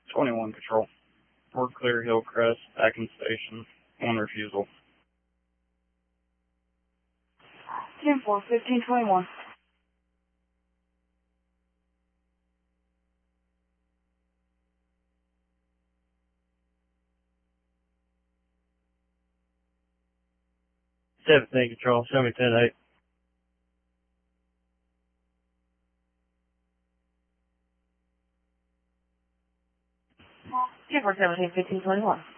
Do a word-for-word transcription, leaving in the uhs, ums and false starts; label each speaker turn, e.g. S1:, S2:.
S1: twenty-one Control. We're clear Hillcrest, Atkins Station, one refusal.
S2: ten four, fifteen twenty-one.
S3: seventeen Control, show me ten eight.
S2: ten four, seventeen, fifteen twenty-one.